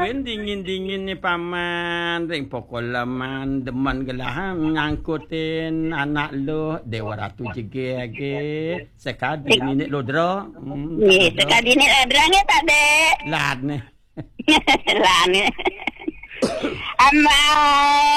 Rin dingin-dingin ni paman. Ring pokok laman. Deman gelah nyangkutin anak lu. Dewa Ratu jege. Sekadi ni lo dro. Ni, sekadi ni drangnya tak dek. Lad ni. Lah ni. Amma